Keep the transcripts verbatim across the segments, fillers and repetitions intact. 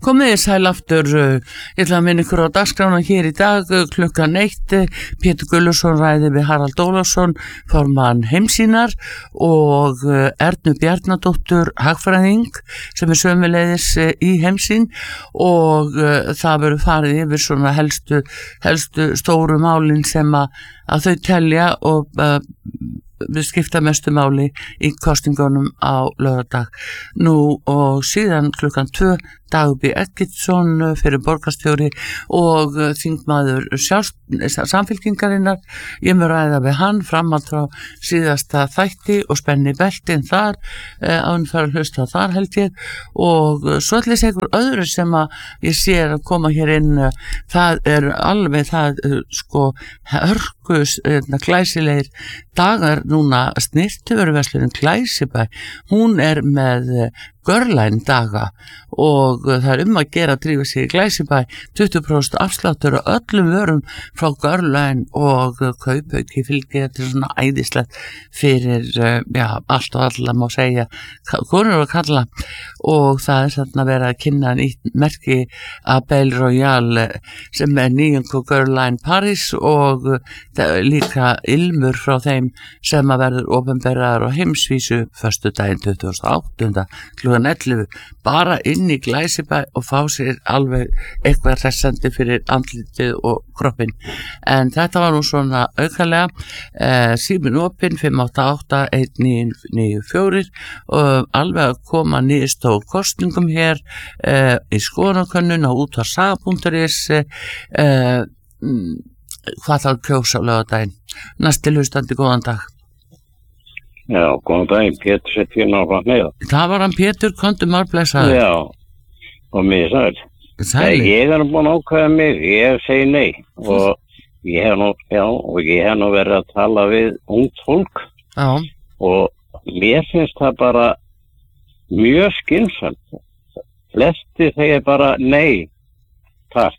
Komið þið sæl aftur, ég ætla að minna ykkur á dagskrána hér í dag klukkan eitt. Pétur Gulluðsson ræði við Harald Ólafsson, formann Heimssýnar, og Ernu Bjarnadóttur hagfræðing sem er sömuleiðis í Heimssýn, og það verður farið yfir svona helstu, helstu stóru málin sem að, að þau telja og uh, við skipta mestu máli í kostingunum á laugardag. Nú og síðan klukkan tvö Dagur B. Eggertsson fyrir borgarstjóri og þingmaður sjálfs, samfylkingarinnar. Ég mun ræða við hann framhald frá síðasta þætti og spenni beltin þar, án fara að hlusta þar held ég, og svo ætla ég segur öðru sem að ég sé að koma hér inn. Það er alveg það sko hörkus glæsilegir dagar núna. Snyrtivöruverslun Glæsibæ, hún er með Görlæn daga og það er um að gera að drífa sig í Glæsibæ, tuttugu prósent afsláttur á öllum vörum frá Görlæn, og kaupauki fylgir þetta svona æðislegt fyrir já, allt og alla má segja, konur og kalla, og það er þarna verið að kynna nýtt merki að Belle Royale sem er nýjungu Görlæn Paris, og líka ilmur frá þeim sem að verður opinberaður á heimsvísu föstudaginn tuttugasta og áttunda klukkan ellefu, bara inn í Glæsibæ og fá sér alveg eitthvað hressandi fyrir andlitið og kroppin. En þetta var nú svona aukalega, eh, síminn opinn fimm átta átta eitt níu níu fjögur, og alveg að koma nýðst á kostningum hér eh, í skoðanakönnun á útvarsaga punktur is. eh, hvað þá kjósa á laugardaginn. Næsti hlustandi, góðan dag. Já, góðan daginn, Pétur sett hérna á hvað með. Það var hann Pétur, kontu margblessaður. Já, og mér sæl. Sæli. Ég er búin að ákveða mig, ég segi nei, og ég hef nú, já, og ég hef nú verið að tala við ungt fólk. Já. Og mér finnst það bara mjög skynsamt. Flesti segir bara nei, takk.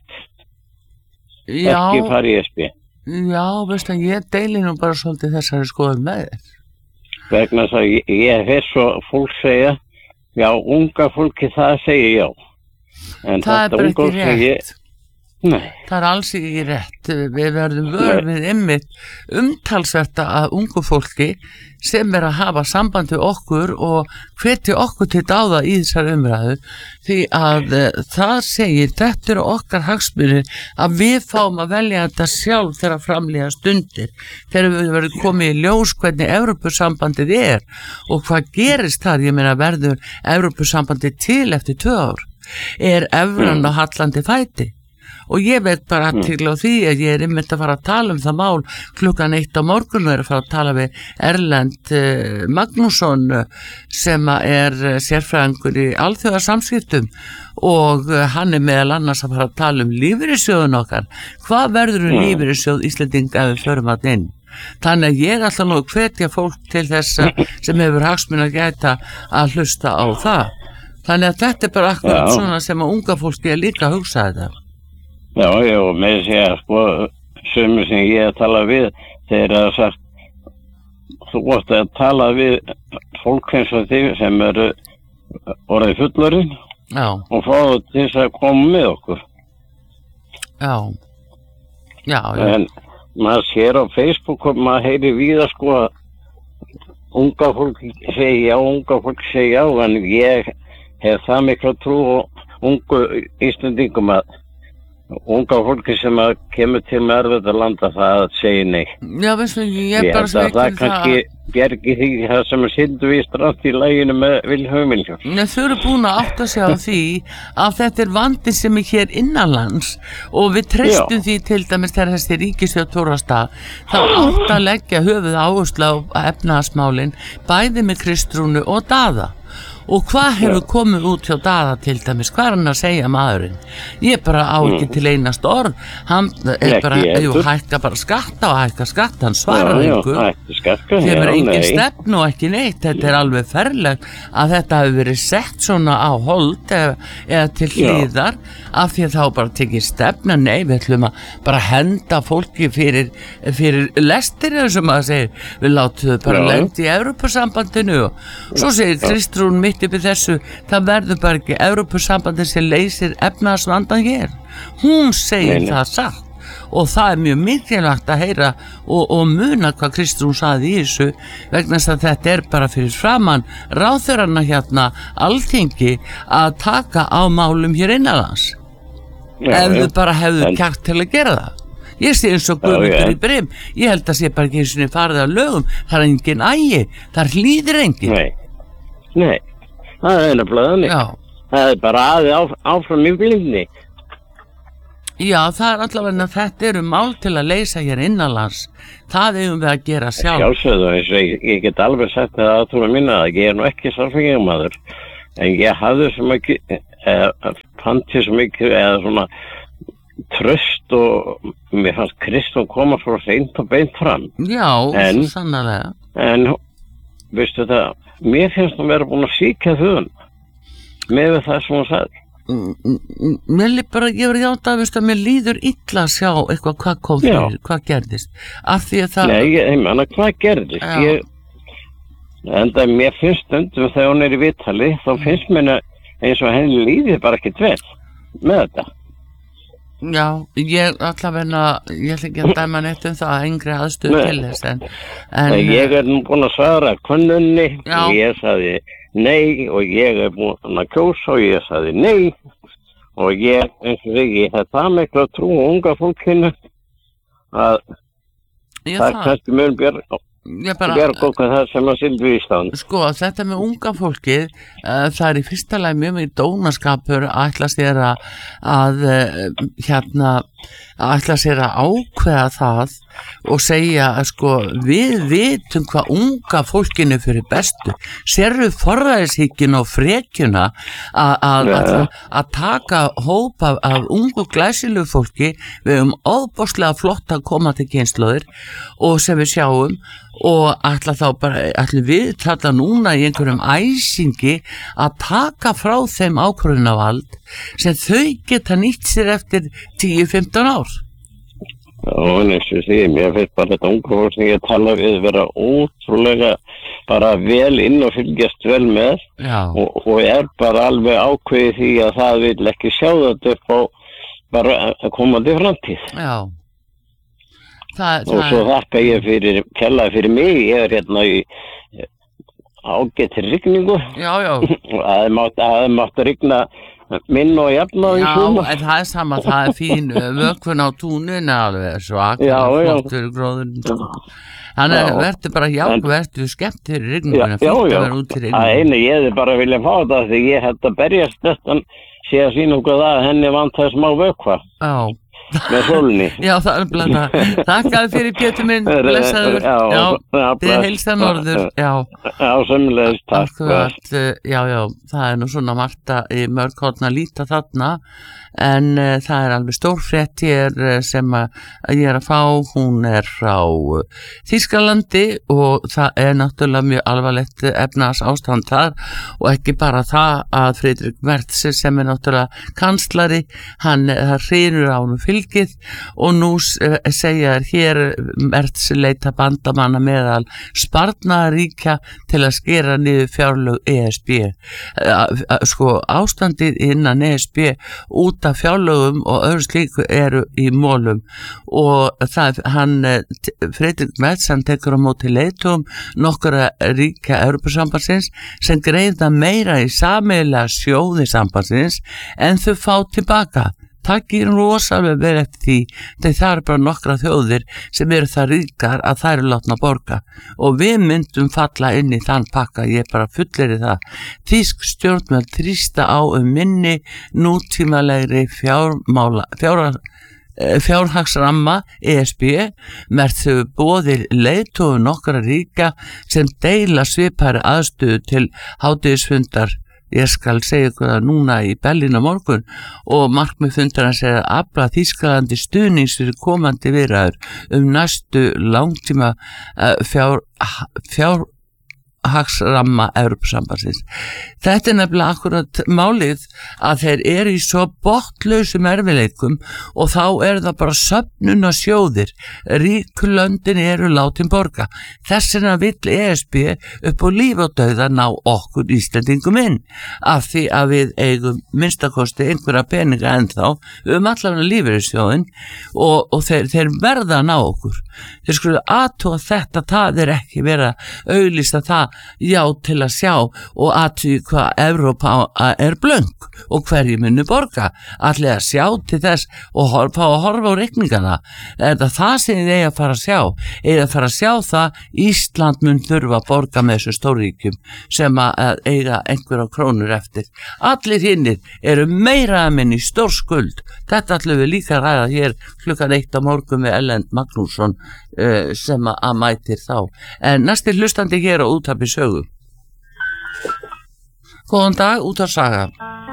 Já. Ekki fara í S B. Já, veistu að ég deili nú bara svolítið þessari skoðun með þér. Vegna þess að ég, ég hef svo fólk segja, já, unga fólki það segir já. En það er bara ekki rétt. Ég, nei. Það er alls ekki rétt. Við verðum vör við einmitt umtalsverta að ungu fólki sem er að hafa samband við okkur og hvetja okkur til dáða í þessar umræðu, því að uh, það segir, þetta eru okkar hagsmunir, að við fáum að velja þetta sjálf þegar framlíða stundir, þegar við verðum komið í ljós hvernig Evrópusambandið er og hvað gerist þar. Ég meina, verður Evrópusambandið til eftir tvö ár? Er evran á hallandi fæti? Og ég veit bara til á því að ég er einmitt að fara að tala um það mál klukkan eitt á morgun, og er að fara að tala við Erlend uh, Magnússon sem er uh, sérfræðingur í alþjóðasamskiptum, og uh, hann er meðal annars að fara að tala um lífeyrissjóðun okkar. Hvað verður um lífeyrissjóð Íslendinga ef við förum að inn? Þannig að ég er alltaf nú að hvetja fólk til þess sem hefur hagsmuni að gæta að hlusta á það. Þannig að þetta er bara akkurat Já. Svona sem að unga fólki er líka að hugsa þetta. Já, já, með því að sko, sömur sem ég að tala við, þeir að sagt, þú vorst að tala við fólk eins og þig sem eru orðið fullorinn og fá það til þess að koma með okkur. Já, já, já. En maður sér á Facebook og maður heyri víða sko að unga fólk segi já, unga fólk segi já, en ég hef það miklu trú og ungu Íslendingum að unga fólki sem að kemur til með erfitt að landa það að segja nei. Já, veistu, ég er bara svo ekki það. Það kannski bjargi því það sem er syndu við strátt í læginu með Vilhjálm Vilhjálm. Nei, þau eru búin að átta sig á því að þetta er vandi sem er hér innanlands, og við treystum Já. Því til dæmis þegar þessi ríkisstjórn tórast að þá átt að leggja höfuð áherslu á efnahagsmálin, bæði með Kristrúnu og Daða. Og hvað hefur komið út hjá Daða til dæmis? Hvað er hann að segja maðurinn? Ég bara á ekki til einast orð. Hann er bara, jú, hækka bara skatta og hækka skatta, hann svarar ykkur. Þeim er engin stefn og ekki neitt. Þetta er alveg ferlegt að þetta hefur verið sett svona á hold eða, eða til hlýðar, af því að þá bara tekið stefna. Nei, við ætlum að bara henda fólki fyrir, fyrir lestir, eða sem maður segir. Við látum þau bara lendi í Evrópusambandinu, og svo segir Kristrún eitt upp í þessu, það verður bara ekki Evrópusambandið sem leysir efnahagsvandann hér. Hún segir Nei, það satt og það er mjög mikilvægt að heyra og, og muna hvað Kristrún saði í þessu vegna þess að þetta er bara fyrir framann ráðherrana hérna Alþingi að taka á málum hér innanlands. Já, ef þau bara hefðu en... kjart til að gera það. Ég sé eins og Guðmundur í Brim, ég held að sé bara ekki eins og farið að lögum, það er engin ægi, það hlýðir engin. Nei, nei, það er nefnilega þannig. Það er bara aðið á, áfram í blindni. Já, það er allavega að þetta eru mál til að leysa hér innanlands. Það eigum við að gera sjálf. Sjálfsögðu, eins og ég, ég get alveg sagt það að trúna mína að ég er nú ekki sálfræðingamaður, en ég hafði svo mikið, eða fann til svo mikið, eða svona tröst og mér fannst Kristján koma svo hreint og beint fram. Já, en, svo sannarlega. En, veistu það, mér finnst hún vera búin að síkja þauðan með það sem hún sagði. Mér líður bara, ég verði átt að veist að mér líður illa að sjá eitthvað hvað kom fyrir, Já. hvað gerðist af því að það Nei, ég, ég menna, hvað gerðist ég, en það mér finnst stundum þegar hún er í viðtali þá finnst mér eins og henni líður bara ekki vel með þetta. Já, ég allavega ég ætla ekki að dæma neitt um það engri aðstöð til þess en, en ég er nú búin að svara könnunni og ég sagði nei og ég er búin að kjósa og ég sagði nei og ég, eins og ég, ég hef það miklu að trú unga fólkinu að ég það er kannski mjög björg björg okkur það sem að sildu í stað. Sko, þetta með unga fólkið, uh, það er í fyrsta lagi mjög mjög dónaskapur að ætla sér að, að uh, hérna, að ætla sér að ákveða það og segja að sko við vitum hvað unga fólkinu fyrir bestu. Sérðu forræðishyggjun og frekjuna að að taka hóp af, af ungu glæsilegu fólki, við höfum ofboðslega flott að koma til kynslóðir og sem við sjáum og ætla þá bara, ætla við tala núna í einhverjum æsingi að taka frá þeim ákvörðunarvald sem þau geta nýtt sér eftir tíu til fimmtán ár. Já, en eins og því, mér finnst bara þetta ungu fólk sem ég tala við vera ótrúlega bara vel inn og fylgjast vel með og, og er bara alveg ákveðið því að það vil ekki sjá þetta upp á bara að koma til framtíð. Já. Það, og það svo þakka ég fyrir, kellaði fyrir mig, ég er hérna í ágættir rigningu. Já, já. Og það er mátt að, mátt að rigna minn og jafna í svona. Já, en það er sama, það er fín vökvun á túninu alveg, svo akkur flottur gróður. Þannig að verður bara já, verður skemmt fyrir rigninguna, já, fínt já, að vera út í rigninguna. Það einu ég hefði bara viljað fá þetta því ég hætti að berjast þetta, sé að sína okkur það að henni vantaði smá vökva. Já. Með sólni. Já, það er blanda. Þakkaði fyrir Pétur minn, blessaður. Já, þið heilsa norður. Já, já sömulegis, takk. Akkurat, já, já, það er nú svona margt í mörg horn að líta þarna, en uh, það er alveg stór frétt hér sem að ég er að fá, hún er frá Þýskalandi og það er náttúrulega mjög alvarlegt efnahags ástand þar og ekki bara það að Friedrich Merz sem er náttúrulega kanslari, hann það hrynur á hann fylgið og nú segja hér Merz leita bandamanna meðal sparnaríkja til að skera niður fjárlög E S B. Sko ástandið innan E S B út af fjárlögum og öðru slíku eru í mólum og það hann Friedrich Merz hann tekur á móti leiðtogum nokkura ríkja Evrópusambandsins sem greiða meira í sameiginlega sjóði sambandsins en þau fá tilbaka. Það gerir rosalega vel eftir því þegar það eru bara nokkra þjóðir sem eru það ríkar að það eru látna borga og við myndum falla inn í þann pakka, ég bara fullir í það. Þýsk stjórnvöld þrýsta á um minni nútímalegri fjármála, fjár, fjárhagsramma E S B með þau boðir leiðtogu nokkra ríka sem deila svipari aðstöðu til hádegisfundar. Ég skal segja ykkur það núna í Berlín á morgun og markmið fundarins er að afla Þýskalandi stuðnings fyrir komandi viðræður um næstu langtíma uh, fjár, fjár efnahagsramma Evrópusambandsins. Þetta er nefnilega akkurat málið að þeir eru í svo botnlausum erfiðleikum og þá er það bara söfnuna sjóðir. Ríkulöndin eru látin borga. Þessina vill E S B upp á líf og dauða ná okkur Íslendingum inn af því að við eigum minnstakosti einhverja peninga ennþá um allavega lífeyrissjóðin og, og þeir, þeir verða að ná okkur. Þeir skulu aðtúa þetta, það er ekki verið að auglýsa það já til að sjá og aðtúa hvað Evrópa er blöng og hverju muni borga. Allir að sjá til þess og horfa, fá að horfa á reikningana. Er það það sem þið eiga að fara að sjá? Eiga að fara að sjá það Ísland mun þurfa að borga með þessu stórríkjum sem að eiga einhverja krónur eftir. Allir hinnir eru meira að minni stór skuld. Þetta ætlum við líka að ræða hér klukkan eitt á morgun með Ellend Magnússon uh, sem að mætir þá. En næstir hlustandi hér á Útvarpi Sögu. Góðan dag, Útvarp Saga.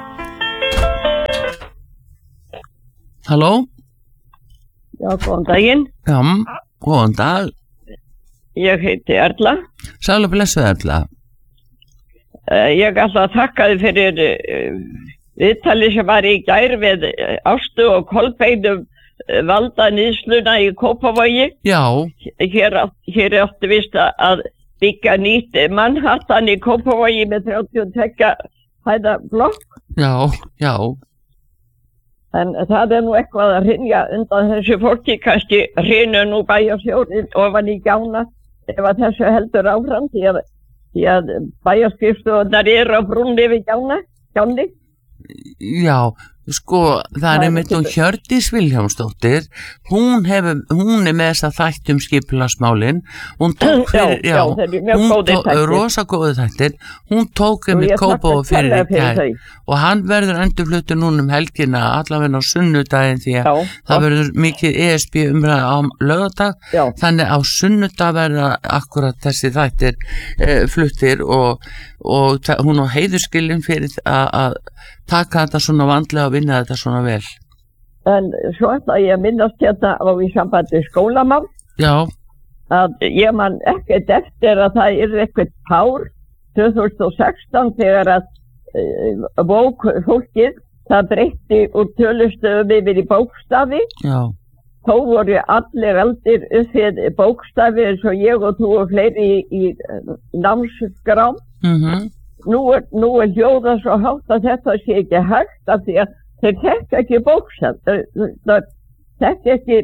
Halló? Já, góðan daginn. Já, góðan dag. Ég heiti Erla. Sæl og blessuð Erla. Uh, ég ætla að þakka þið fyrir uh, viðtali sem var í gær við uh, Ástu og Kolbeinum uh, valda nýðsluna í Kópavogi. Já. Hér, hér áttu vist að byggja nýtt Manhattan í Kópavogi með þrjátíu og tvö hæða blokk. Já, já. En það er nú eitthvað að hrynja undan þessu fólki, kannski hrynja nú bæjarstjórnin ofan í gjána ef að þessu heldur áfram því að, því að bæjarskrifstofunar eru á brúnni við gjána, gjáni. Já, sko, það er einmitt hún Hjördís Vilhjálmsdóttir, hún hefur, hún er með þess að þætti um skipulagsmálin, hún tók fyrir, já, já, já hún tók rosa góði þættir, hún tók um í Kópavog fyrir í gær og hann verður endurfluttur núna um helgina allavega á sunnudaginn því að já, það já. verður mikið E S B umræða á laugardag, já. Þannig á sunnudag verða akkurat þessi þættir eh, fluttir og, og hún á heiðurskilin fyrir að taka þetta svona vandlega og vinna þetta svona vel. En svo ætla ég að minnast hérna á í sambandi skólamál. Já. Að ég man ekkert eftir að það er eitthvað pár tvö þúsund og sextán þegar að uh, bók fólkið það breytti úr tölustöfum yfir í bókstafi. Já. Þó voru allir aldir uppið bókstafi eins og ég og þú og fleiri í, í námsgrám. Mhm. Nú er, nú er hljóða svo hátt að þetta sé ekki hægt af því að þeir tekja ekki bókstaf, þeir tekja ekki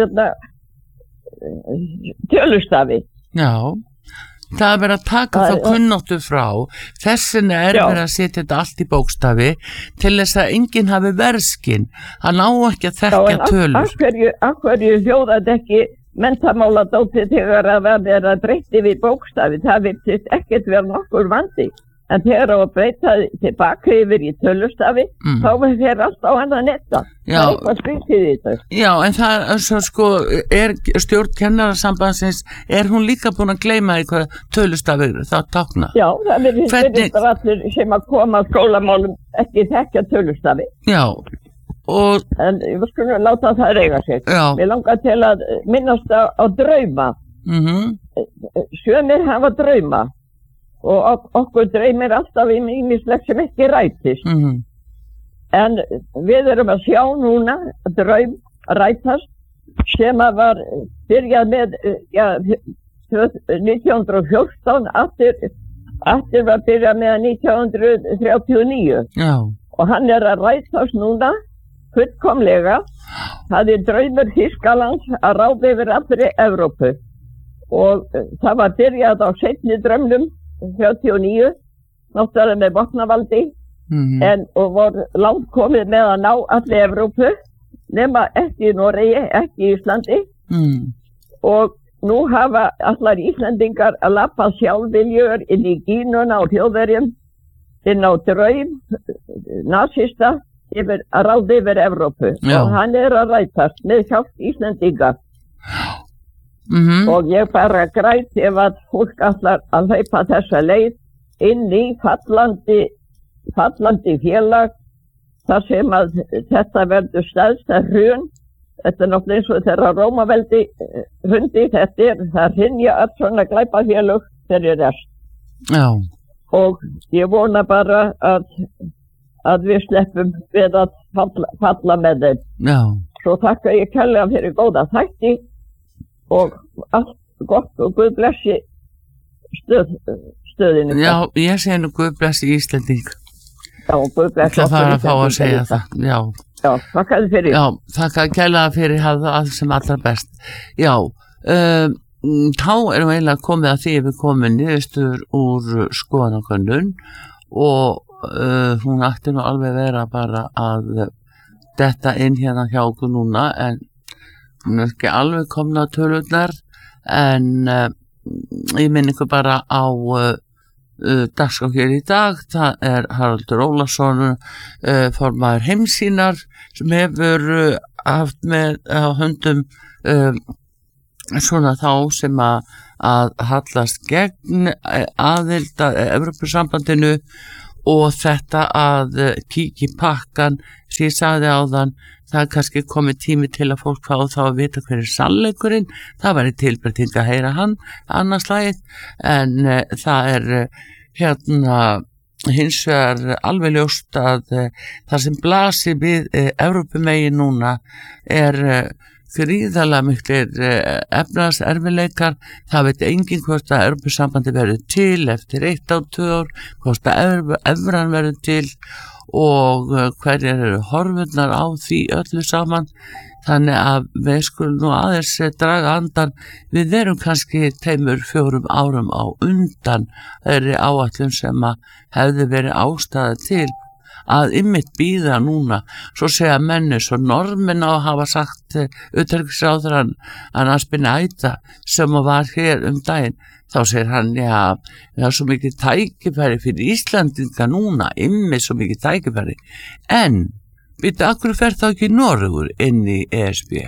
tölustafi. Já, það er verið að taka þá kunnáttu frá, þessin er já. verið að setja þetta allt í bókstafi til þess að enginn hafi verskinn, hann á ekki að þekka já, tölur. Af hverju, af hverju hljóða þetta ekki menntamáladóttir þegar að vera breytti við bókstafi, það virtist ekkert vera nokkur vandi. En þegar á að breyta tilbaka yfir í tölustafi, mm. þá fer allt á annan netta. Það er eitthvað skrítið í þetta. Já, en það er svo sko, er stjórn kennarasambandsins, er hún líka búin að gleyma eitthvað tölustafi það tákna? Já, það verður Hvernig... allir sem að koma að skólamálum ekki þekkja tölustafi. Já, og... En við skulum láta það reyga sér. Já. Við langar til að minnast á, á drauma. Mhm. Sumir hafa drauma. Og okkur dreymir alltaf í ýmislegt sem ekki rætist. Mm-hmm. En við erum að sjá núna draum rætast sem að var byrjað með ja, nítján hundruð og fjórtán, aftur, aftur var byrjað með nítján hundruð þrjátíu og níu. Já. Og hann er að rætast núna fullkomlega. Það er draumur Þýskalands að ráða yfir allri Evrópu. Og það var byrjað á seinni draumnum þrjátíu og níu, náttúrulega með vopnavaldi, mm-hmm. en og voru langt komið með að ná allir Evrópu, nema ekki í Noregi, ekki í Íslandi, mm. og nú hafa allar Íslandingar að lappa sjálfviljur inn í Gínuna og Þjóðverjum, inn á draum, nasista, yfir, að ráða yfir Evrópu, Já. Og hann er að rætast með hjálp Íslandingar. Mm-hmm. Og ég bara græt ef að fólk allar að hlaupa þessa leið inn í fallandi, fallandi félag þar sem að þetta verður stæðsta hrun. Þetta er náttúrulega eins og þeirra Rómaveldi hundi, þetta er það hrynja allt svona glæpafélög fyrir rest. Já. Og ég vona bara að, að við sleppum við að falla, falla með þeim. Já. Svo þakka ég kærlega fyrir góða þætti og allt gott og Guð blessi stöð, stöðinu. Já, ég segi nú Guð blessi Íslending. Já, Guð blessi okkur. Það var að fá að segja það, já. Já, þakka þið fyrir. Já, þakka kærlega fyrir að það sem allra best. Já, um, þá erum við eiginlega komið að því við komum niðurstöður úr skoðanakönnun og uh, hún ætti nú alveg vera bara að detta inn hérna hjá okkur núna en hún er ekki alveg komna tölurnar en uh, ég minn ykkur bara á uh, uh, dagskrá hér í dag, það er Haraldur Ólafsson uh, formaður Heimssýnar sem hefur uh, haft með á höndum uh, svona þá sem að, að hallast gegn aðild að Evrópusambandinu og þetta að kíkja í pakkan sem ég sagði áðan, það er kannski komið tími til að fólk fá þá að vita hver er sannleikurinn, það væri tilbreyting að heyra hann annars lagið en uh, það er uh, hérna hins vegar alveg ljóst að uh, það sem blasir við uh, Evrópumegin núna er uh, gríðarlega miklir uh, efnahagserfiðleikar, það veit enginn hvort að Evrópusambandi verður til eftir eitt á tvö ár, hvort að evran verður til og uh, hverjar eru horfurnar á því öllu saman, þannig að við skulum nú aðeins draga andan, við erum kannski tveimur, fjórum árum á undan þeirri áætlun sem að hefði verið ástæða til að ymmit býða núna, svo segja menni svo normin á að hafa sagt uh, utanríkisráðherrann annars binni æta sem var hér um daginn, þá segir hann já, það er svo mikið tækifæri fyrir Íslandinga núna, ymmit svo mikið tækifæri, en býttu, akkur fer þá ekki Noregur inn í E S B?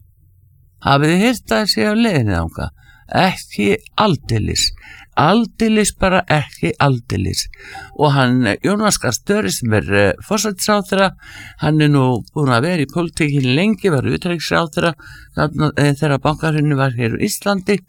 Hafið þið heyrt að segja á leiðinni þangað? Ekki aldeilis, aldeilis bara ekki aldeilis og hann, Jónas Gahr Støre sem er uh, forsætisráðherra, hann er nú búin að vera í pólitíkinni lengi, var utanríkisráðherra þegar bankahrunið var hér í Íslandi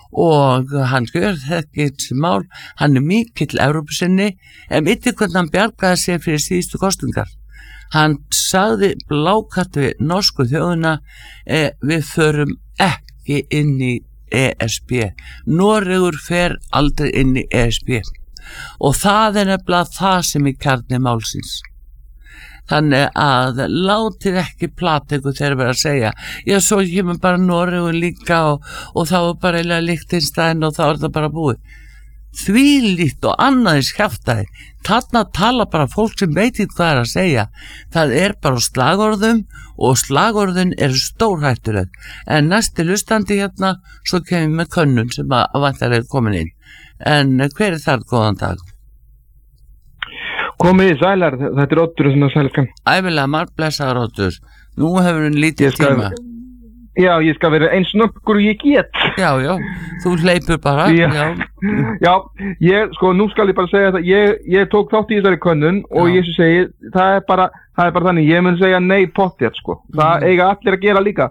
og hann gjör ekkert mál, hann er mikill Evrópusinni, en vitið hvernig hann bjargaði sér fyrir síðustu kosningar. Hann sagði blákalt við norsku þjóðina, eh, við förum ekki inn í E S B. Noregur fer aldrei inn í E S B og það er nefnilega það sem er kjarni málsins. Þannig að látið ekki plata ykkur þegar verið að segja já, svo kemur bara Noregur líka og, og þá er bara eiginlega Liechtenstein og þá er það bara búið. Þvílíkt og annaðins kjaftaði, þarna tala bara fólk sem veit ekki hvað er að segja, það er bara slagorðum og slagorðin eru stórhættuleg, en næsti lustandi hérna svo kemur með könnun sem að vantar er komin inn, en hver er það góðan dag? Komið í sælar, þetta er Oddur sem að sælskan. Æfilega margblessaður Oddur, nú hefur hún lítið skal... tíma. Já, ég skal vera eins nokkur og ég get. Já, já, þú hleypur bara. Já, já. já ég, sko, nú skal ég bara segja þetta, ég, ég tók þátt í þessari könnun og já. Ég sem segi, það er bara, það er bara þannig, ég mun segja nei pottþétt, sko. Það mm. eiga allir að gera líka.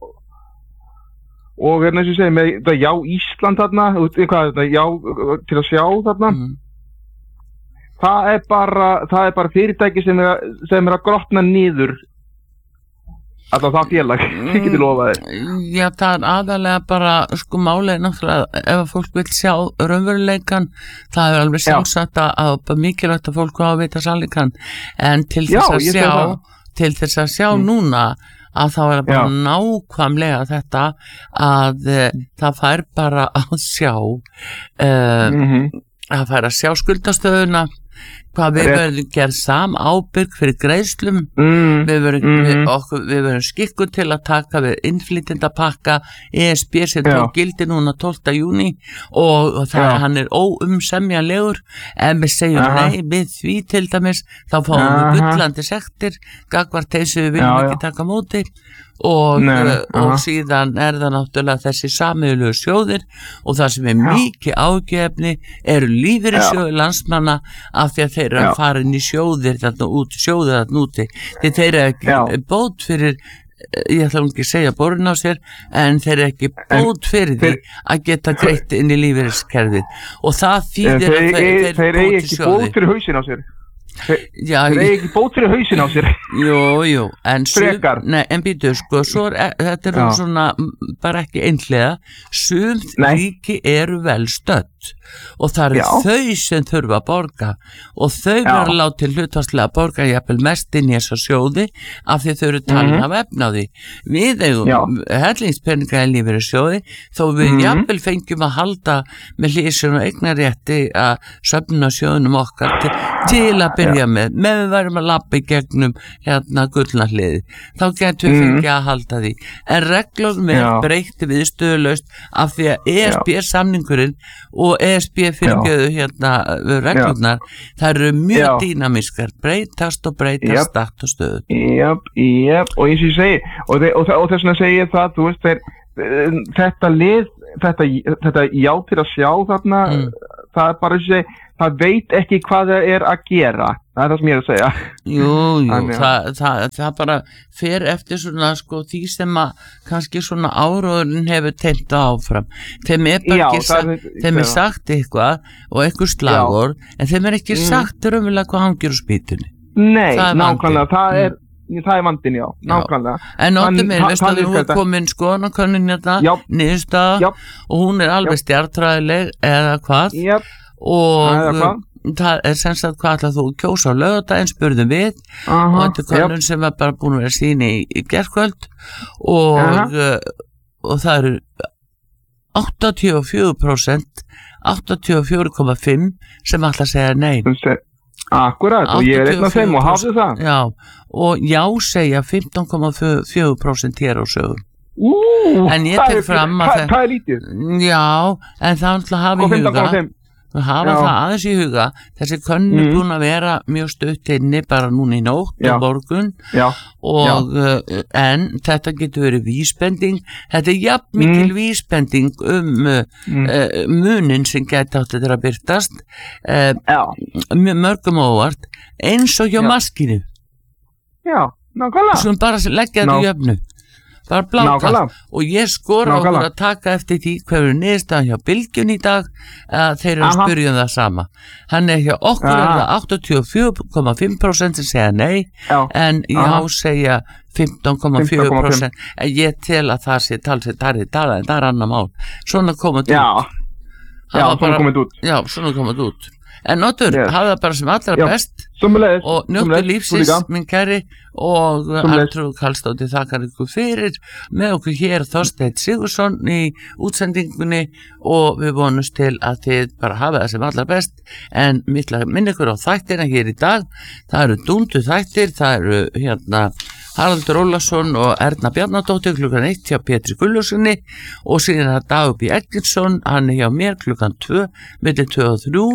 Og hérna eins og ég segi, með það já Ísland þarna, hvað þetta, já til að sjá þarna, mm. það er bara, það er bara fyrirtæki sem er, sem er að grotna niður. Alltaf það félag, ég geti lofað þér. Já, það er aðalega bara, sko, málið náttúrulega, ef fólk vil sjá raunveruleikan, það er alveg sjálfsagt að, að mikilvægt að fólk á að vita sannleikann, en til þess að sjá, til þess að sjá mm. núna, að þá er það bara Já. nákvæmlega þetta að mm. það fær bara að sjá, uh, mm-hmm. að fær að sjá skuldastöðuna, hvað við verðum gerð sam ábyrg fyrir greiðslum, mm, við verðum mm. við, okkur, við verðum skikku til að taka við innflytjendapakka E S B sem tók gildi núna tólfta júní og, og það, hann er óumsemjanlegur, en við segjum Aha. nei við því til dæmis, þá fáum Aha. við bullandi sektir, gagvart þessu við viljum já, ekki já. taka móti og, nei, og síðan er það náttúrulega þessi sameiginlegu sjóðir og það sem er já. mikið ágefni eru lífeyrissjóðir landsmanna af því að þeir eru að fara inn í sjóðir þarna út, sjóðir þarna úti, því þeir eru ekki Já. bót fyrir ég ætla ekki að segja borun á sér, en þeir eru ekki bót fyrir því að geta greitt inn í lífeyriskerfið og það þýðir að þeir, þeir, þeir eigi ekki bót fyrir hausin á sér þeir, Já, þeir eigi ekki bót fyrir hausin á sér jú, jú, en frekar nei, en býtu, sko, svo er, þetta er svona bara ekki einhlega sum ríki eru vel stödd og það eru Já. þau sem þurfa að borga og þau verður að láta hlutfallslega að borga jafnvel mest inn í þessa sjóði af því þau eru talin mm -hmm. af efnaði við eigum hellingspenninga í lífeyrissjóði þó við mm -hmm. jafnvel fengjum að halda með hlýsjón og eignarétti að söfna sjóðunum okkar til, til að byrja Já. með með við værum að lappa í gegnum hérna gullna hliði þá getum við mm -hmm. fengið að halda því en reglum er breytti við stöðlaust af því að E S B samningurinn og E S B fyrirgjöðu hérna reglurnar, það eru mjög Já. dýnamískar, breytast og breytast stakt og stöðu. Jáp, jáp, og eins og ég segi, og, og, og þess vegna segi ég það, þú veist, þeir, þetta lið, þetta, þetta já til að sjá þarna, mm. það er bara að segja, það veit ekki hvað það er að gera, það er það sem ég er að segja. Jú, jú, Þannig, það, það, það bara fer eftir svona sko því sem að kannski svona áróðurinn hefur teimt áfram. Þeim er bara Já, ekki sagt, er, þeim er sagt eitthvað og eitthvað slagur, Já. en þeim er ekki mm. sagt raunverulega hvað hangir á spýtunni. Nei, það nákvæmlega, það er, mm. það er vandinn, já, nákvæmlega. En nóttum er, veist að þú er komin skoðanakönnun hérna, niðurstaða og hún er alveg stjartræðileg eða hvað. Jáp. og það er sem sagt hvað ætlar þú að kjósa á laugardaginn spurðum við Aha, og þetta er kannun sem var bara búin að vera síni í, í gerkvöld og, uh, og það eru áttatíu og fjögur prósent áttatíu og fjögur komma fimm sem ætla að segja nei Akkurat og ég er einn af þeim og hafðu það Já, og já segja fimmtán komma fjögur prósent hér á sögum Ú, en ég tek fram að það, það er lítið Já, en það ætla að hafa í huga við hafa Já. það aðeins í huga þessi könnu mm. búin að vera mjög stutt inni bara núna í nótt Já. og borgun Já. og uh, en þetta getur verið vísbending þetta er jafn mikil mm. vísbending um uh, mm. uh, munin sem geti átt að byrtast uh, mörgum óvart eins og hjá Já. maskinu Já, nákvæmlega sem bara leggja þetta í jöfnu bara blákalt og ég skora okkur að taka eftir því hverju niðurstaðan hjá Bylgjun í dag að þeir eru að spyrja um það sama hann er hjá okkur er það áttatíu og fjögur komma fimm prósent sem segja nei já. en já segja fimmtán komma fjögur prósent en ég tel að það sé talsið tarðið talað en það er annar mál svona komið já. út já, svona komið út já, svona komið út en notur, yes. hafa það bara sem allra Já, best sumleis, og njóttu lífsins minn kæri og Arnþrúður Karlsdóttir þakkar ykkur fyrir með okkur hér Þorsteinn Sigurðsson í útsendingunni og við vonumst til að þið bara hafa það sem allra best en minn ykkur á þættina hér í dag það eru dúndu þættir það eru hérna Haraldur Ólafsson og Erna Bjarnadóttir klukkan eitt hjá Pétri Gullurssoni og síðan að Dagur B. Eggertsson hann er hjá mér klukkan tvö milli tvö og þrjú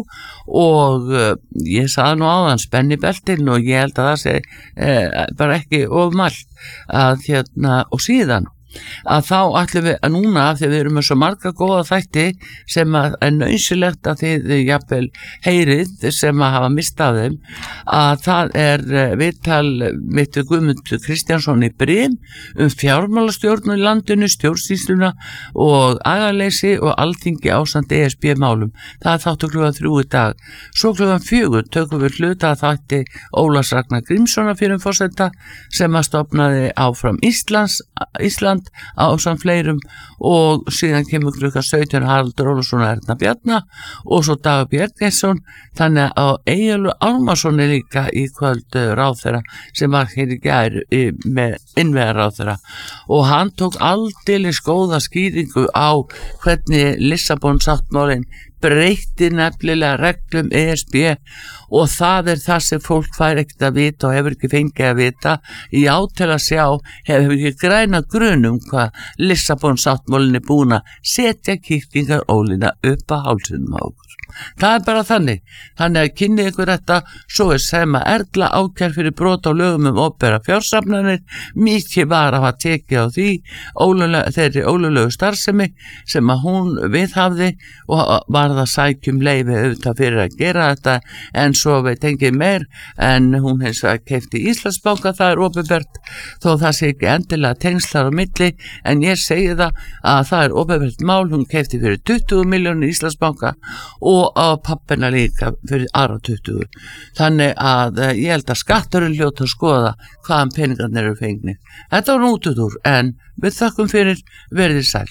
og uh, ég sagði nú áðan spenni beltin og ég held að það sé eh, bara ekki ofmælt að hérna og síðan að þá ætlum við að núna af því við erum með svo marga góða þætti sem að er nöðsilegt að þið jafnvel heyrið sem að hafa mistað þeim að það er viðtal mitt við Guðmund Kristjánsson í Brim um fjármálastjórn í landinu, stjórnsýsluna og agaleysi og alþingi ásamt E S B málum það er þáttu klukkan þrjú í dag svo klukkan fjögur tökum við hluta að þætti Ólafs Ragnar Grímssonar fyrir forseta sem að stofnaði áfram Íslands, Ísland ásamt fleirum og síðan kemur klukkan sautján Haraldur Ólafsson og Erna Bjarna og svo Dagur B. Eggertsson þannig að Eyjólfur Ármannsson er líka í kvöld ráðherra sem var hér í gær með innvegar ráðherra og hann tók aldeilis góða skýringu á hvernig Lissabon sáttmálinn breytti nefnilega reglum E S B og það er það sem fólk fær ekkert að vita og hefur ekki fengið að vita já til að sjá hefur ekki græna grunum hvað Lissabon sáttmálinn er búin að setja kýrtingar ólina upp á hálsunum á okkur Það er bara þannig. Þannig að kynni ykkur þetta, svo er Selma Erla ákærð fyrir brot á lögum um opinberar fjársafnanir. Mikið var að hafa tekið á því ólulega, þeirri ólulegu starfsemi sem að hún viðhafði og var það sækjum leyfi auðvitað fyrir að gera þetta, en svo veit engin meir, en hún hins vegar keypti Íslandsbanka, það er opinbert, þó það sé ekki endilega tengslar á milli, en ég segi það að það er opinbert mál. Hún keypti fyrir tuttugu milljónir Íslandsbanka og á pappina líka fyrir aðra tuttugu. Þannig að uh, ég held að skatturinn hljóta að skoða hvaðan peningarnir eru fengnir. Þetta var nútutur, en við þakkum fyrir, verið sæl.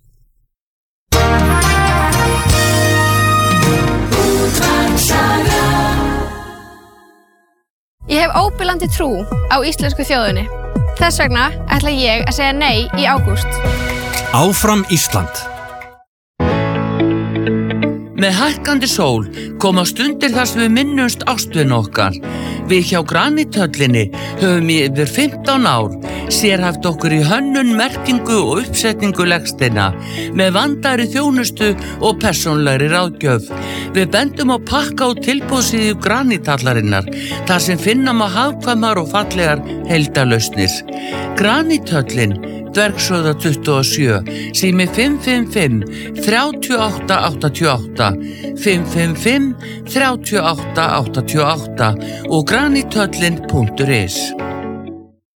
Ég hef óbilandi trú á íslensku þjóðinni. Þess vegna ætla ég að segja nei í ágúst. Áfram Ísland. Með hækkandi sól koma stundir þar sem við minnumst ástvin okkar. Við hjá Granithöllinni höfum í yfir fimmtán ár sérhæft okkur í hönnun, merkingu og uppsetningu legsteina með vandaðri þjónustu og persónlegri ráðgjöf. Við bendum á pakka og tilboðsíðu Granithallarinnar þar sem finna má hagkvæmar og fallegar heildarlausnir. Granithöllin, Dvergshöfða tuttugu og sjö, sími fimm fimm fimm, þrjú átta átta átta, fimm fimm fimm, þrjú átta átta átta og granithöllin punktur is.